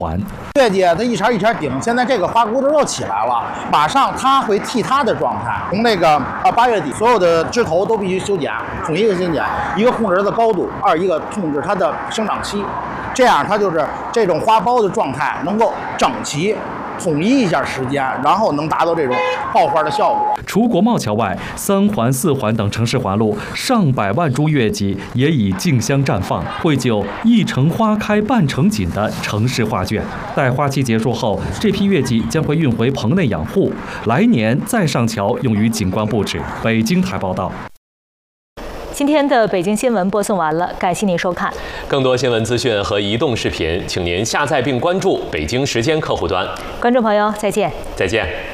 环。 月季它一茬一茬顶，现在这个花骨朵又起来了，马上它会替它的状态。从那个8月底，所有的枝头都必须修剪，统一的修剪，一个控制它的高度，一个控制它的生长期，这样它就是这种花苞的状态能够整齐。统一一下时间，然后能达到这种爆花的效果。 除国贸桥外，3环、4环等城市环路上百万株月季也已竞相绽放，绘就一城花开半城锦的城市画卷。待花期结束后，这批月季将会运回棚内养护，来年再上桥用于景观布置。北京台报道。 今天的北京新闻播送完了，感谢您收看。 更多新闻资讯和移动视频，请您下载并关注北京时间客户端。 观众朋友，再见。 再见。